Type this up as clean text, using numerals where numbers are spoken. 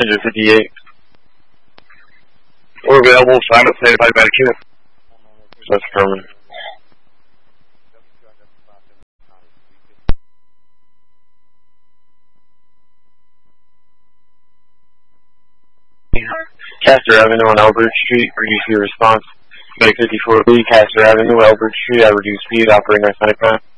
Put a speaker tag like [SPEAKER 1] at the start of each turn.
[SPEAKER 1] Passenger 58. We're available, Simon, stand by Medicare. That's affirmative. Castor Avenue on Elbridge Street, reduce your response. Make 54B, Castor Avenue, Elbridge Street, at reduced speed, operating our 95.